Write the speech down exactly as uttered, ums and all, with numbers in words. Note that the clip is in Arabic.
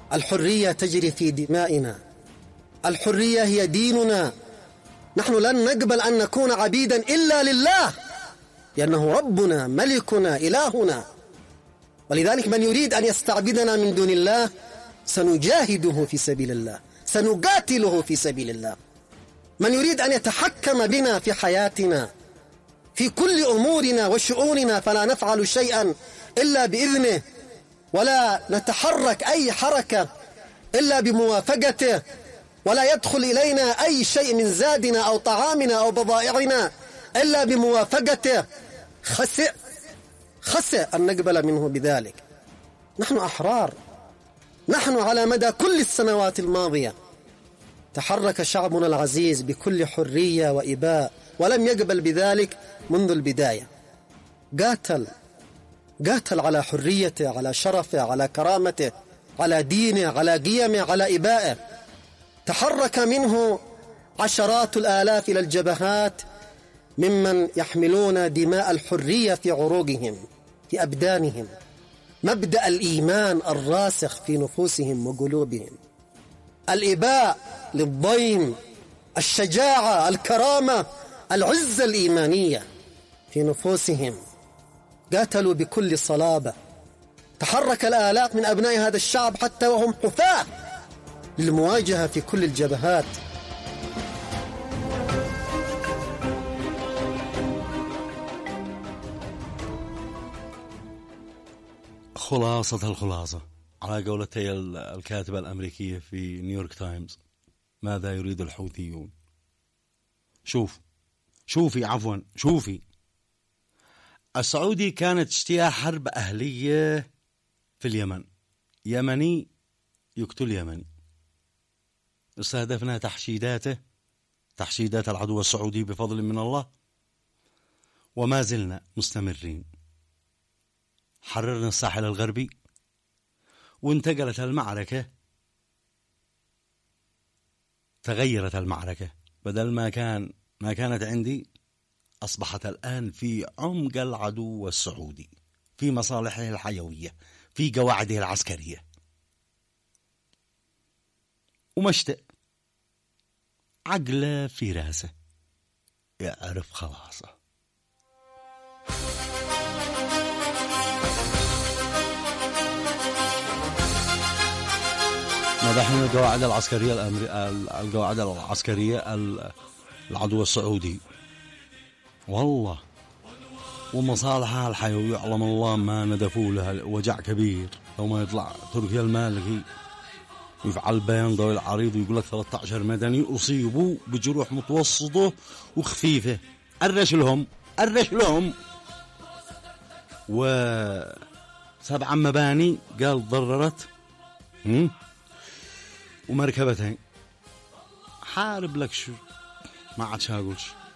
الحرية تجري في دمائنا، الحرية هي ديننا. نحن لن نقبل أن نكون عبيدا إلا لله، لأنه ربنا ملكنا إلهنا. ولذلك من يريد أن يستعبدنا من دون الله سنجاهده في سبيل الله، سنقاتله في سبيل الله. من يريد أن يتحكم بنا في حياتنا في كل أمورنا وشؤوننا فلا نفعل شيئا إلا بإذنه، ولا نتحرك أي حركة إلا بموافقته، ولا يدخل إلينا أي شيء من زادنا أو طعامنا أو بضائعنا إلا بموافقته، خسئ خسئ أن نقبل منه بذلك. نحن أحرار، نحن على مدى كل السنوات الماضية تحرك شعبنا العزيز بكل حرية وإباء، ولم يقبل بذلك منذ البداية. قاتل قاتل على حريته، على شرفه، على كرامته، على دينه، على قيمه، على إبائه. تحرك منه عشرات الآلاف إلى الجبهات ممن يحملون دماء الحرية في عروقهم في أبدانهم، مبدأ الإيمان الراسخ في نفوسهم وقلوبهم، الإباء للضيم، الشجاعة، الكرامة، العزة الإيمانية في نفوسهم. قاتلوا بكل صلابة. تحرك الآلاف من أبناء هذا الشعب حتى وهم حفاة للمواجهة في كل الجبهات. خلاصة الخلاصة على قولتي الكاتبة الأمريكية في نيويورك تايمز: ماذا يريد الحوثيون؟ شوف شوفي عفوا شوفي السعودي كانت اجتياح حرب أهلية في اليمن، يمني يقتل يمني. استهدفنا تحشيداته، تحشيدات العدو السعودي بفضل من الله، وما زلنا مستمرين. حررنا الساحل الغربي، وانتقلت المعركة، تغيرت المعركة، بدل ما كان ما كانت عندي أصبحت الآن في عمق العدو السعودي، في مصالحه الحيوية، في قواعده العسكرية. ومشتئ عقله في راسه يعرف خلاصه. مدحنا القواعد العسكرية الأمريكية، القواعد العسكرية العدو السعودي والله، ومصالحها الحيوية يعلم الله ما ندفوا لها وجع كبير. لو ما يطلع تركيا المالكي يفعل بيان ضوئي عريض ويقول لك ثلاثة عشر مدني أصيبوا بجروح متوسطة وخفيفة، أرش لهم أرش لهم وسبع مباني قال ضررت ومركبتين. حارب لك شو ما عاد شاقولش.